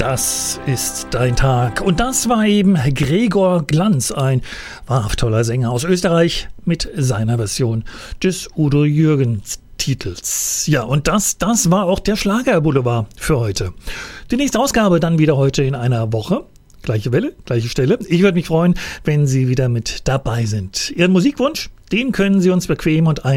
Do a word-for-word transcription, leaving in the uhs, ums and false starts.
Das ist dein Tag. Und das war eben Gregor Glanz, ein wahrhaft toller Sänger aus Österreich mit seiner Version des Udo Jürgens Titels. Ja, und das, das war auch der Schlagerboulevard für heute. Die nächste Ausgabe dann wieder heute in einer Woche. Gleiche Welle, gleiche Stelle. Ich würde mich freuen, wenn Sie wieder mit dabei sind. Ihren Musikwunsch, den können Sie uns bequem und ein